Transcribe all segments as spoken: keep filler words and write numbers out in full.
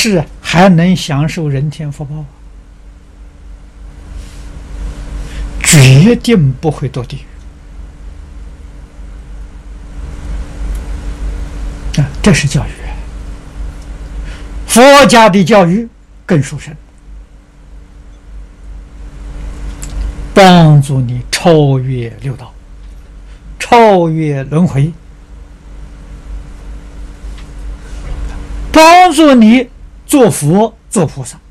是还能享受人天福报，决定不会堕地狱啊！这是教育。佛家的教育更殊胜，帮助你超越六道，超越轮回，帮助你做佛做菩萨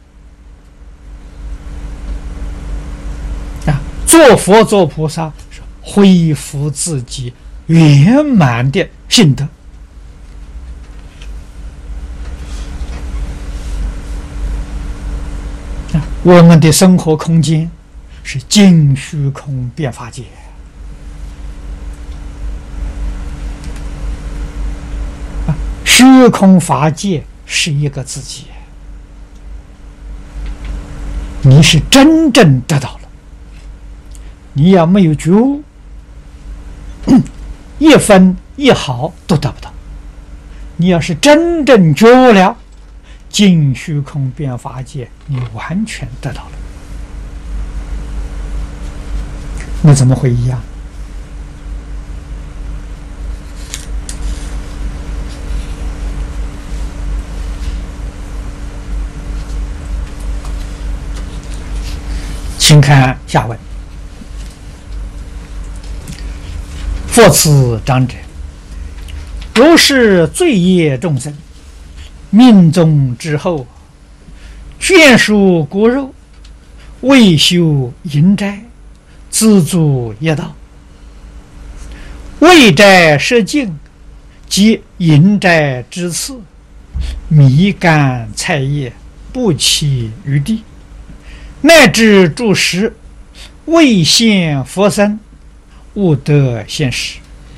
啊！做佛做菩萨是恢复自己圆满的性德。我们的生活空间是尽虚空遍法界啊，虚空法界是一个自己，你是真正得到了。你要没有觉悟，一分一毫都得不到。你要是真正觉悟了，尽虚空遍法界，你完全得到了。那怎么会一样？请看下文：复次长者，如是罪业众生，命中之后，眷属骨肉，未修淫斋，自助业道，未斋设境，即淫斋之次，米干菜叶，不弃于地，乃至诸食，未现佛身，勿得现实。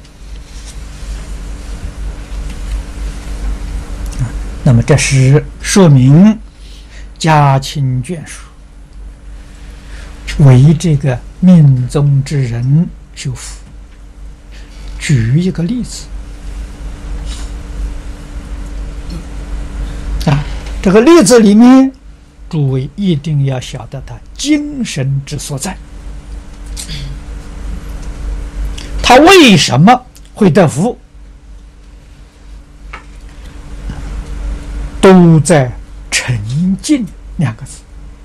那么这是说明家亲眷属为这个命中之人修福。举一个例子啊，这个例子里面，诸位一定要晓得他精神之所在，他为什么会得福？都在沉静两个字。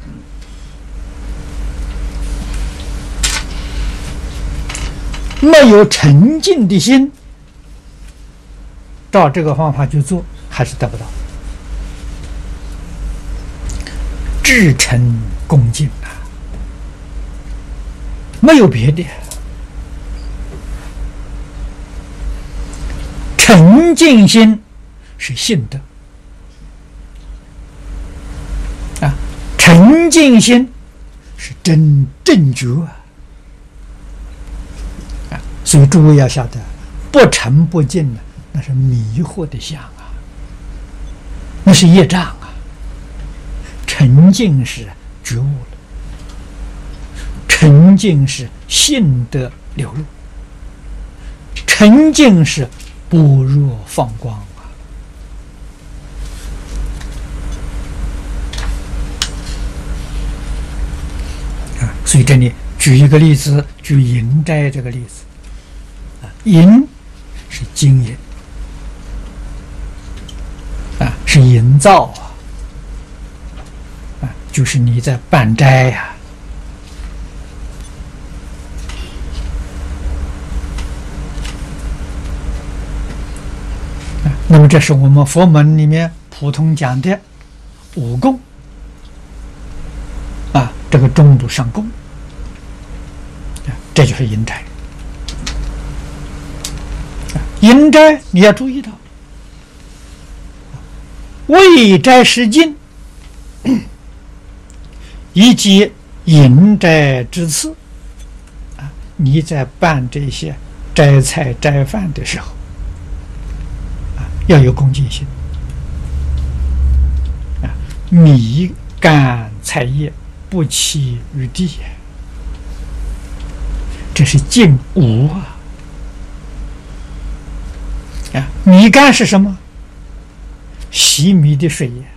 没有沉静的心，照这个方法去做，还是得不到。至诚恭敬啊，没有别的。沉静心是信德。沉静心是真正觉啊！所以诸位要晓得，不沉不静的，那是迷惑的相啊，那是业障啊。沉静是觉悟了，沉静是信德流露，沉静是般若放光。所以这里举一个例子，举淫斋这个例子啊，淫是经营啊，是营造啊，啊，就是你在办斋呀、啊，那么这是我们佛门里面普通讲的五供啊，这个中度上供。这就是淫斋。淫斋你要注意到，未斋施禁，以及淫斋之次啊，你在办这些斋菜斋饭的时候啊，要有恭敬心啊，米干菜叶，不弃于地。这是净无啊！啊，米干是什么？洗米的水呀。